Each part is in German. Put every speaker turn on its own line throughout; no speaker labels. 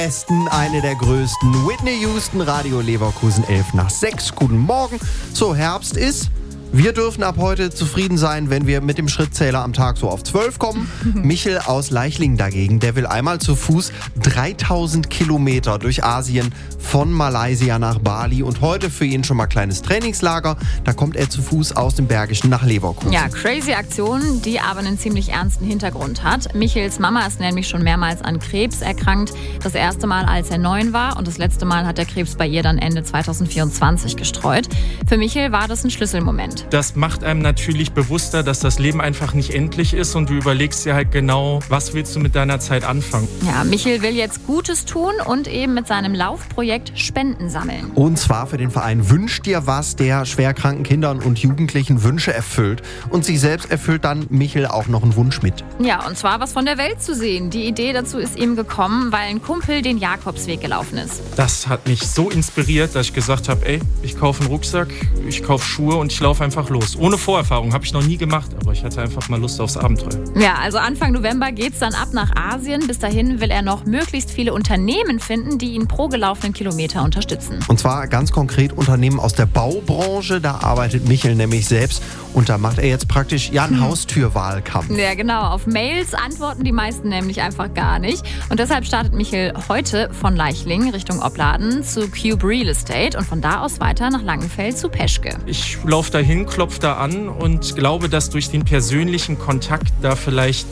Besten, eine der größten. Whitney Houston, Radio Leverkusen, 5:11. Guten Morgen. So, Herbst ist. Wir dürfen ab heute zufrieden sein, wenn wir mit dem Schrittzähler am Tag so auf 12 kommen. Michel aus Leichlingen dagegen, der will einmal zu Fuß 3000 Kilometer durch Asien von Malaysia nach Bali. Und heute für ihn schon mal kleines Trainingslager. Da kommt er zu Fuß aus dem Bergischen nach Leverkusen.
Ja, crazy Aktion, die aber einen ziemlich ernsten Hintergrund hat. Michels Mama ist nämlich schon mehrmals an Krebs erkrankt. Das erste Mal, als er 9 war, und das letzte Mal hat der Krebs bei ihr dann Ende 2024 gestreut. Für Michel war das ein Schlüsselmoment.
Das macht einem natürlich bewusster, dass das Leben einfach nicht endlich ist und du überlegst dir halt genau, was willst du mit deiner Zeit anfangen.
Ja, Michel will jetzt Gutes tun und eben mit seinem Laufprojekt Spenden sammeln.
Und zwar für den Verein Wünsch dir was, der schwerkranken Kindern und Jugendlichen Wünsche erfüllt. Und sich selbst erfüllt dann Michel auch noch einen Wunsch mit.
Ja, und zwar was von der Welt zu sehen. Die Idee dazu ist ihm gekommen, weil ein Kumpel den Jakobsweg gelaufen ist.
Das hat mich so inspiriert, dass ich gesagt habe, ich kaufe einen Rucksack, ich kaufe Schuhe und ich laufe einfach los. Ohne Vorerfahrung, habe ich noch nie gemacht, aber ich hatte einfach mal Lust aufs Abenteuer.
Ja, also Anfang November geht's dann ab nach Asien. Bis dahin will er noch möglichst viele Unternehmen finden, die ihn pro gelaufenen Kilometer unterstützen.
Und zwar ganz konkret Unternehmen aus der Baubranche. Da arbeitet Michel nämlich selbst. Und da macht er jetzt praktisch einen Haustürwahlkampf.
Ja, genau. Auf Mails antworten die meisten nämlich einfach gar nicht. Und deshalb startet Michel heute von Leichlingen Richtung Opladen zu Cube Real Estate und von da aus weiter nach Langenfeld zu Peschke.
Ich laufe dahin, klopfe da an und glaube, dass durch den persönlichen Kontakt da vielleicht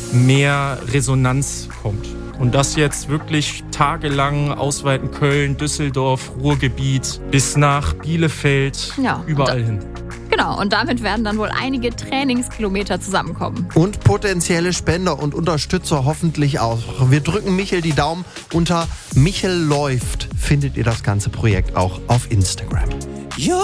mehr Resonanz kommt. Und das jetzt wirklich tagelang ausweiten Köln, Düsseldorf, Ruhrgebiet bis nach Bielefeld,
ja,
überall hin.
Genau, und damit werden dann wohl einige Trainingskilometer zusammenkommen.
Und potenzielle Spender und Unterstützer hoffentlich auch. Wir drücken Michel die Daumen. Unter Michel läuft findet ihr das ganze Projekt auch auf Instagram.